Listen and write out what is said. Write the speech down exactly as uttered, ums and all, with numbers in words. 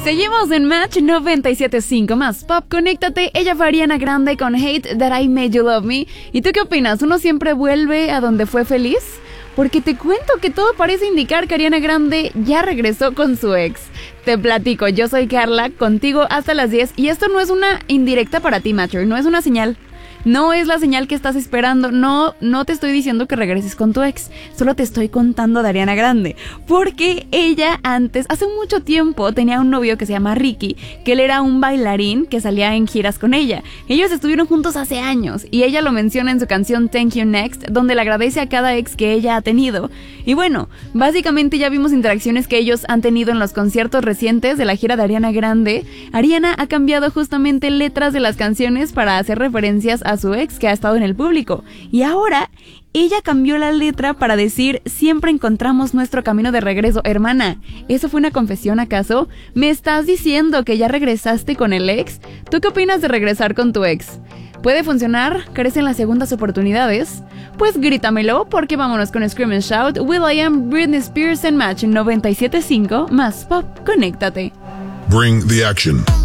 Seguimos en Match noventa y siete punto cinco más Pop. Conéctate. Ella fue Ariana Grande con Hate That I Made You Love Me. ¿Y tú qué opinas? ¿Uno siempre vuelve a donde fue feliz? Porque te cuento que todo parece indicar que Ariana Grande ya regresó con su ex. Te platico, yo soy Carla, contigo hasta las diez. Y esto no es una indirecta para ti, Matcher, no es una señal. No es la señal que estás esperando. No, no te estoy diciendo que regreses con tu ex. Solo te estoy contando de Ariana Grande. Porque ella antes, hace mucho tiempo, tenía un novio que se llama Ricky, que él era un bailarín que salía en giras con ella. Ellos estuvieron juntos hace años y ella lo menciona en su canción Thank You Next, donde le agradece a cada ex que ella ha tenido. Y bueno, básicamente ya vimos interacciones que ellos han tenido en los conciertos recientes de la gira de Ariana Grande. Ariana ha cambiado justamente letras de las canciones para hacer referencias a a su ex que ha estado en el público. Y ahora ella cambió la letra para decir: siempre encontramos nuestro camino de regreso. Hermana, ¿eso fue una confesión acaso? ¿Me estás diciendo que ya regresaste con el ex? ¿Tú qué opinas de regresar con tu ex? ¿Puede funcionar? ¿Carecen las segundas oportunidades? Pues grítamelo, porque vámonos con Scream and Shout, will.i.am, Britney Spears en Match noventa y siete punto cinco más Pop. Conéctate. Bring the action.